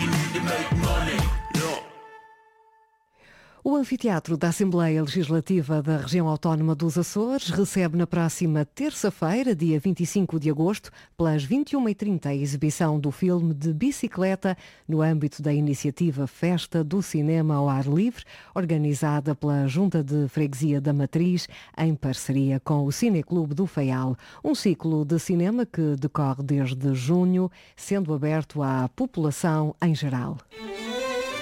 O Anfiteatro da Assembleia Legislativa da Região Autónoma dos Açores recebe na próxima terça-feira, dia 25 de agosto, pelas 21h30, a exibição do filme de bicicleta no âmbito da iniciativa Festa do Cinema ao Ar Livre, organizada pela Junta de Freguesia da Matriz, em parceria com o Cineclube do Faial. Um ciclo de cinema que decorre desde junho, sendo aberto à população em geral.